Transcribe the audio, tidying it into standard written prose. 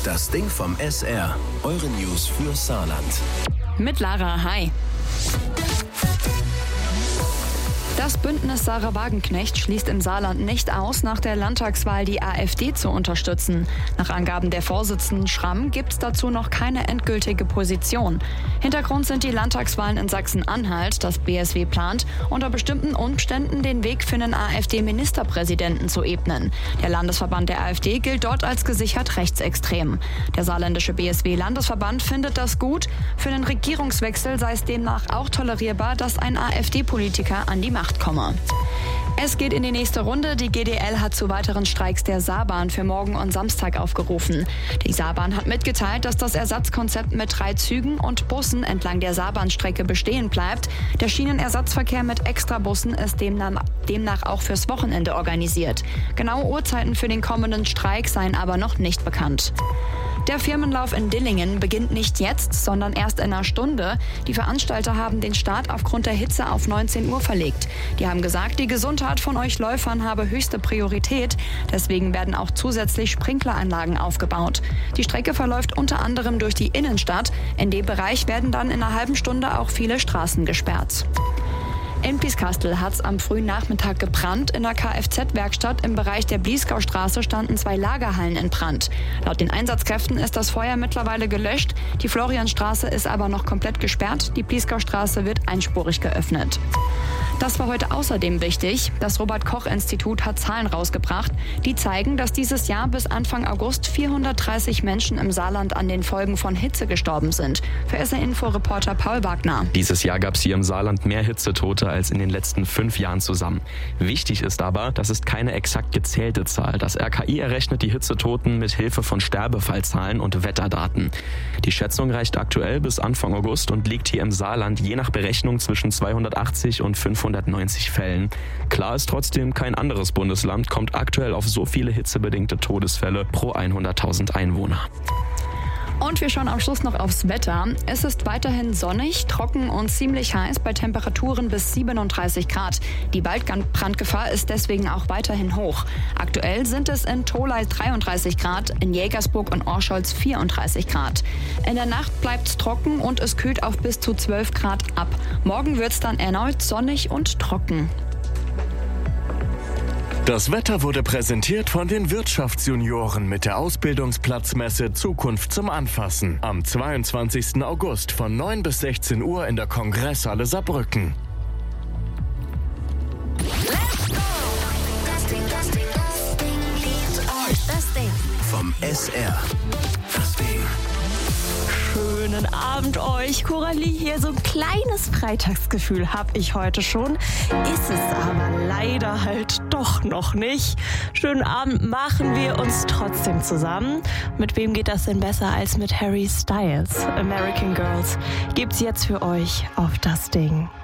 Das Ding vom SR. Eure News für Saarland. Mit Lara, hi. Das Bündnis Sarah Wagenknecht schließt im Saarland nicht aus, nach der Landtagswahl die AfD zu unterstützen. Nach Angaben der Vorsitzenden Schramm gibt es dazu noch keine endgültige Position. Hintergrund sind die Landtagswahlen in Sachsen-Anhalt. Das BSW plant, unter bestimmten Umständen den Weg für einen AfD-Ministerpräsidenten zu ebnen. Der Landesverband der AfD gilt dort als gesichert rechtsextrem. Der saarländische BSW-Landesverband findet das gut. Für den Regierungswechsel sei es demnach auch tolerierbar, dass ein AfD-Politiker an die Macht komme. Es geht in die nächste Runde. Die GDL hat zu weiteren Streiks der Saarbahn für morgen und Samstag aufgerufen. Die Saarbahn hat mitgeteilt, dass das Ersatzkonzept mit 3 Zügen und Bussen entlang der Saarbahnstrecke bestehen bleibt. Der Schienenersatzverkehr mit Extrabussen ist demnach auch fürs Wochenende organisiert. Genaue Uhrzeiten für den kommenden Streik seien aber noch nicht bekannt. Der Firmenlauf in Dillingen beginnt nicht jetzt, sondern erst in einer Stunde. Die Veranstalter haben den Start aufgrund der Hitze auf 19 Uhr verlegt. Die haben gesagt, die Gesundheit von euch Läufern habe höchste Priorität. Deswegen werden auch zusätzlich Sprinkleranlagen aufgebaut. Die Strecke verläuft unter anderem durch die Innenstadt. In dem Bereich werden dann in einer halben Stunde auch viele Straßen gesperrt. In Pieskastel hat es am frühen Nachmittag gebrannt. In der Kfz-Werkstatt im Bereich der Blieskaustraße standen 2 Lagerhallen in Brand. Laut den Einsatzkräften ist das Feuer mittlerweile gelöscht. Die Florianstraße ist aber noch komplett gesperrt. Die Blieskaustraße wird einspurig geöffnet. Das war heute außerdem wichtig. Das Robert-Koch-Institut hat Zahlen rausgebracht, die zeigen, dass dieses Jahr bis Anfang August 430 Menschen im Saarland an den Folgen von Hitze gestorben sind. Für SR-Info-Reporter Paul Wagner. Dieses Jahr gab es hier im Saarland mehr Hitzetote als in den letzten 5 Jahren zusammen. Wichtig ist aber, das ist keine exakt gezählte Zahl. Das RKI errechnet die Hitzetoten mit Hilfe von Sterbefallzahlen und Wetterdaten. Die Schätzung reicht aktuell bis Anfang August und liegt hier im Saarland je nach Berechnung zwischen 280 und 590 Fällen. Klar ist trotzdem, kein anderes Bundesland kommt aktuell auf so viele hitzebedingte Todesfälle pro 100.000 Einwohner. Und wir schauen am Schluss noch aufs Wetter. Es ist weiterhin sonnig, trocken und ziemlich heiß bei Temperaturen bis 37 Grad. Die Waldbrandgefahr ist deswegen auch weiterhin hoch. Aktuell sind es in Tholey 33 Grad, in Jägersburg und Orscholz 34 Grad. In der Nacht bleibt es trocken und es kühlt auf bis zu 12 Grad ab. Morgen wird es dann erneut sonnig und trocken. Das Wetter wurde präsentiert von den Wirtschaftsjunioren mit der Ausbildungsplatzmesse Zukunft zum Anfassen. Am 22. August von 9 bis 16 Uhr in der Kongresshalle Saarbrücken. Das Ding vom SR. Das Ding. Schönen Abend euch. Coralie hier. So ein kleines Freitagsgefühl habe ich heute schon. Ist es aber leider halt doch noch nicht. Schönen Abend machen wir uns trotzdem zusammen. Mit wem geht das denn besser als mit Harry Styles? American Girls gibt's jetzt für euch auf das Ding.